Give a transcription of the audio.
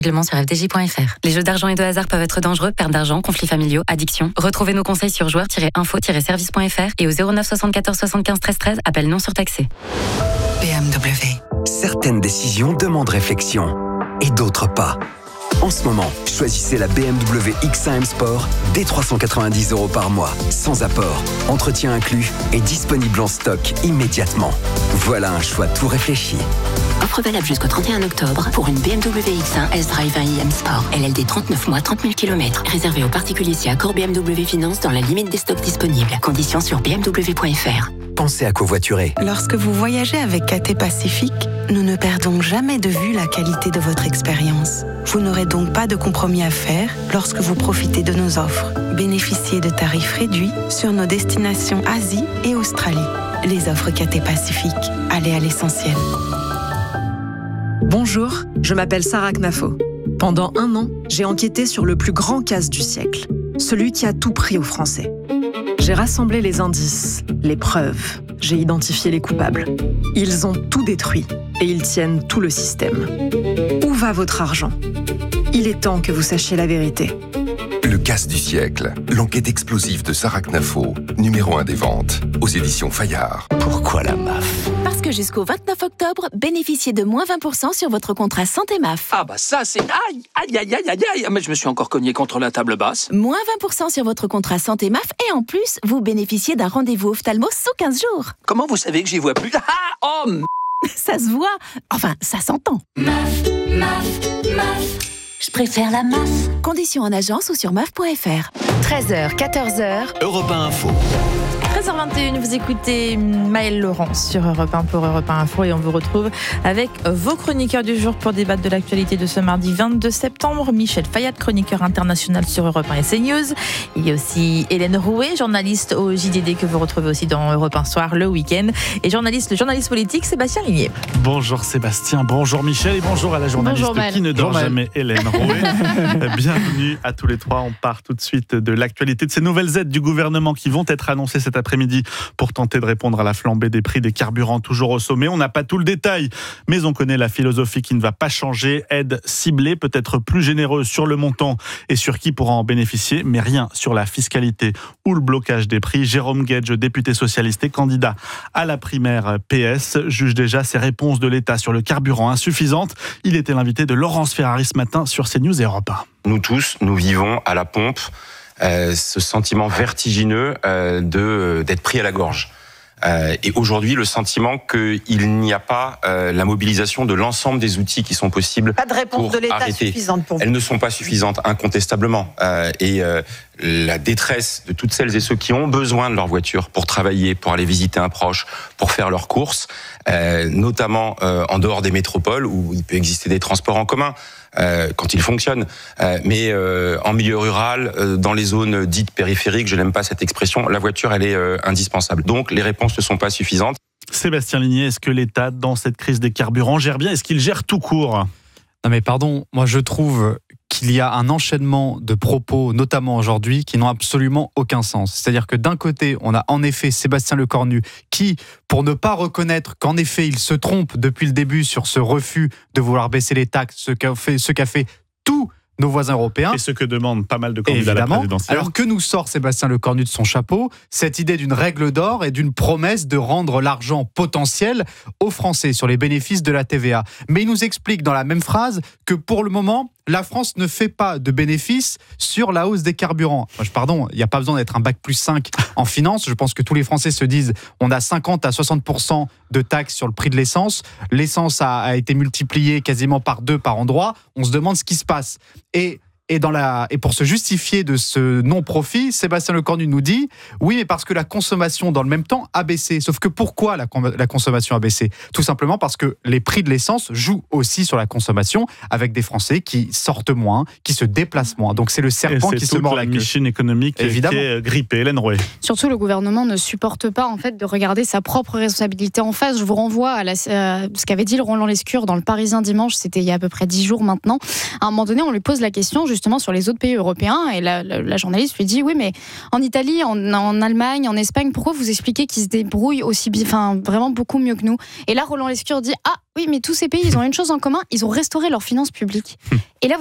Règlement sur fdj.fr. Les jeux d'argent et de hasard peuvent être dangereux, perte d'argent, conflits familiaux, addiction. Retrouvez nos conseils sur joueurs-info-service.fr et au 09 74 75 13 13, appel non surtaxé. BMW. Certaines décisions demandent réflexion et d'autres pas. En ce moment, choisissez la BMW X1 M Sport dès 390 € par mois, sans apport, entretien inclus et disponible en stock immédiatement. Voilà un choix tout réfléchi. Offre valable jusqu'au 31 octobre pour une BMW X1 S-Drive 1 iM Sport. LLD 39 mois, 30 000 km. Réservé aux particuliers si accord BMW Finance dans la limite des stocks disponibles. Conditions sur bmw.fr. Pensez à covoiturer. Lorsque vous voyagez avec KT Pacifique, nous ne perdons jamais de vue la qualité de votre expérience. Vous n'aurez donc pas de compromis à faire lorsque vous profitez de nos offres. Bénéficiez de tarifs réduits sur nos destinations Asie et Australie. Les offres KT Pacifique. Allez à l'essentiel. Bonjour, je m'appelle Sarah Knafo. Pendant 1 an, j'ai enquêté sur le plus grand casse du siècle, celui qui a tout pris aux Français. J'ai rassemblé les indices, les preuves, j'ai identifié les coupables. Ils ont tout détruit et ils tiennent tout le système. Où va votre argent ? Il est temps que vous sachiez la vérité. Le casse du siècle, l'enquête explosive de Sarah Knafo, numéro 1 des ventes, aux éditions Fayard. Pourquoi la MAF ? Parce que jusqu'au 29 octobre, bénéficiez de moins 20% sur votre contrat Santé MAF. Ah bah ça c'est... Aïe, mais je me suis encore cogné contre la table basse. Moins 20% sur votre contrat Santé MAF et en plus, vous bénéficiez d'un rendez-vous ophtalmo sous 15 jours. Comment vous savez que j'y vois plus? Ça se voit, enfin ça s'entend. MAF. Je préfère la MAF. Conditions en agence ou sur MAF.fr. 13h, 14h. Europe 1 Info. 13h21, vous écoutez Maëlle Laurent sur Europe 1 pour Europe 1 Info et on vous retrouve avec vos chroniqueurs du jour pour débattre de l'actualité de ce mardi 22 septembre. Michel Fayad, chroniqueur international sur Europe 1 et CNews. Il y a aussi Hélène Rouet, journaliste au JDD que vous retrouvez aussi dans Europe 1 Soir le week-end et le journaliste politique Sébastien Ligné. Bonjour Sébastien, bonjour Michel et bonjour à la journaliste qui ne dort jamais, Hélène Rouet. Bienvenue à tous les trois. On part tout de suite de l'actualité de ces nouvelles aides du gouvernement qui vont être annoncées cet après-midi pour tenter de répondre à la flambée des prix des carburants toujours au sommet. On n'a pas tout le détail, mais on connaît la philosophie qui ne va pas changer. Aide ciblée, peut-être plus généreuse sur le montant et sur qui pourra en bénéficier, mais rien sur la fiscalité ou le blocage des prix. Jérôme Guedj, député socialiste et candidat à la primaire PS, juge déjà ces réponses de l'État sur le carburant insuffisantes. Il était l'invité de Laurence Ferrari ce matin sur CNews et Europe 1. Nous tous, nous vivons à la pompe ce sentiment vertigineux d'être pris à la gorge. Et aujourd'hui, le sentiment qu'il n'y a pas la mobilisation de l'ensemble des outils qui sont possibles. Pas de réponse de l'État suffisante pour vous. Elles ne sont pas suffisantes, incontestablement. Et la détresse de toutes celles et ceux qui ont besoin de leur voiture pour travailler, pour aller visiter un proche, pour faire leurs courses, notamment en dehors des métropoles où il peut exister des transports en commun, quand ils fonctionnent, mais en milieu rural, dans les zones dites périphériques, je n'aime pas cette expression, la voiture elle est indispensable. Donc les réponses ne sont pas suffisantes. Sébastien Ligné, est-ce que l'État, dans cette crise des carburants, gère bien ? Est-ce qu'il gère tout court ? Non mais pardon, moi je trouve qu'il y a un enchaînement de propos, notamment aujourd'hui, qui n'ont absolument aucun sens. C'est-à-dire que d'un côté, on a en effet Sébastien Lecornu qui, pour ne pas reconnaître qu'en effet il se trompe depuis le début sur ce refus de vouloir baisser les taxes, ce qu'a fait tous nos voisins européens. Et ce que demandent pas mal de candidats à la présidentielle. Alors que nous sort Sébastien Lecornu de son chapeau, cette idée d'une règle d'or et d'une promesse de rendre l'argent potentiel aux Français sur les bénéfices de la TVA. Mais il nous explique dans la même phrase que pour le moment, la France ne fait pas de bénéfices sur la hausse des carburants. Pardon, il n'y a pas besoin d'être un bac+5 en finance. Je pense que tous les Français se disent on a 50 à 60% de taxes sur le prix de l'essence. L'essence a été multipliée quasiment par 2 par endroit. On se demande ce qui se passe. Et pour se justifier de ce non-profit, Sébastien Lecornu nous dit oui, mais parce que la consommation dans le même temps a baissé. Sauf que pourquoi la consommation a baissé ? Tout simplement parce que les prix de l'essence jouent aussi sur la consommation, avec des Français qui sortent moins, qui se déplacent moins. Donc c'est le serpent qui se mord la queue. C'est toute la machine économique évidemment qui est grippée. Hélène Rouet. Surtout, le gouvernement ne supporte pas en fait de regarder sa propre responsabilité en face. Je vous renvoie à ce qu'avait dit Roland Lescure dans Le Parisien dimanche. C'était il y a à peu près 10 jours maintenant. À un moment donné, on lui pose la question justement justement sur les autres pays européens. Et la journaliste lui dit, oui, mais en Italie, en Allemagne, en Espagne, pourquoi vous expliquez qu'ils se débrouillent aussi bien, enfin vraiment beaucoup mieux que nous? Et là, Roland Lescure dit, ah oui, mais tous ces pays, ils ont une chose en commun, ils ont restauré leurs finances publiques. Et là,